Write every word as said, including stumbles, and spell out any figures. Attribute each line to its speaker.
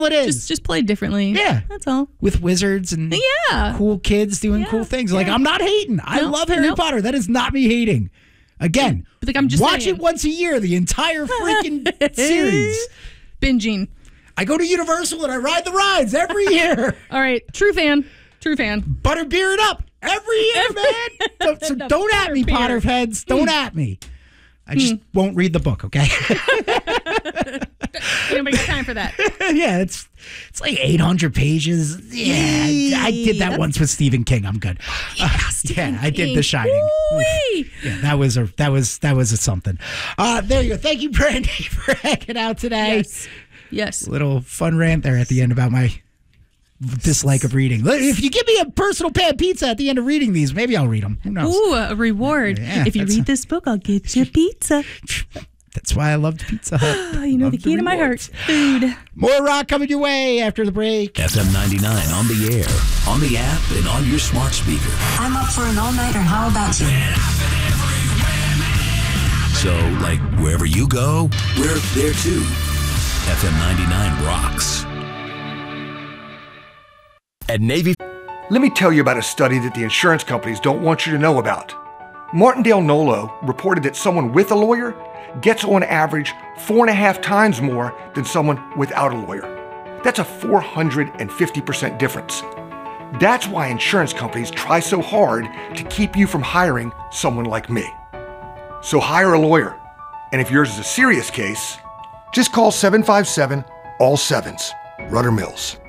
Speaker 1: it is.
Speaker 2: Just, just play differently.
Speaker 1: Yeah.
Speaker 2: That's all.
Speaker 1: With wizards and
Speaker 2: yeah.
Speaker 1: cool kids doing
Speaker 2: yeah.
Speaker 1: cool things. Like,
Speaker 2: yeah.
Speaker 1: I'm not hating. I
Speaker 2: nope.
Speaker 1: love Harry
Speaker 2: nope.
Speaker 1: Potter. That is not me hating. Again,
Speaker 2: like, I'm just
Speaker 1: watch
Speaker 2: saying.
Speaker 1: it once a year, the entire freaking series.
Speaker 2: Binging.
Speaker 1: I go to Universal and I ride the rides every year.
Speaker 2: All right. True fan. True fan.
Speaker 1: Butterbeer it up every year, man. So, so don't at me, Potterheads. Don't mm. at me. I just mm. won't read the book, okay?
Speaker 2: Nobody got time for that.
Speaker 1: Yeah, it's it's like eight hundred pages. Yeah, Yee, I did that once with Stephen King. I'm good.
Speaker 2: Yeah,
Speaker 1: uh, yeah I did The Shining. Yeah, that was a that was that was a something. Uh, there you go. Thank you, Brandy, for hanging out today.
Speaker 2: Yes. Yes.
Speaker 1: Little fun rant there at the end about my dislike of reading. If you give me a personal pan pizza at the end of reading these, maybe I'll read them. Who knows?
Speaker 2: Ooh, a reward. Yeah, if you read a, this book, I'll get you pizza.
Speaker 1: That's why I loved Pizza Hut.
Speaker 2: You know the key to my heart. Food.
Speaker 1: More rock coming your way after the break.
Speaker 3: F M ninety-nine on the air, on the app, and on your smart speaker.
Speaker 4: I'm up for an all-nighter. How about you?
Speaker 3: So, like, wherever you go, we're there too. F M ninety-nine rocks.
Speaker 5: At Navy, let me tell you about a study that the insurance companies don't want you to know about. Martindale Nolo reported that someone with a lawyer gets on average four and a half times more than someone without a lawyer. That's a four hundred fifty percent difference. That's why insurance companies try so hard to keep you from hiring someone like me. So hire a lawyer. And if yours is a serious case, just call seven five seven, all sevens. Rudder Mills.